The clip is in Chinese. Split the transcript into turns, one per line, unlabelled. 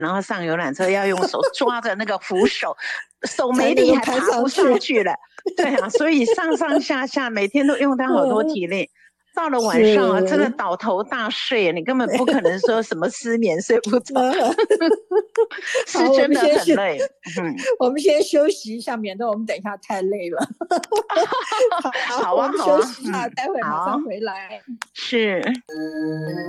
然后上游览车要用手抓着那个扶手，手没力还爬不上去了。对啊，所以上上下下每天都用到好多体力。到了晚上啊，真的倒头大睡，你根本不可能说什么失眠睡不着，是真的很累。
我们先休息一下，免得我们等一下太累了。
好啊，
我们休息一下，待会马上回来。
是。